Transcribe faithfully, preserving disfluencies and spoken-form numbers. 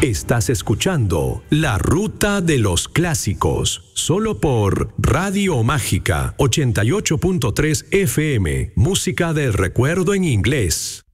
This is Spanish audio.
Estás escuchando La Ruta de los Clásicos, solo por Radio Mágica ochenta y ocho punto tres F M, música del recuerdo en inglés.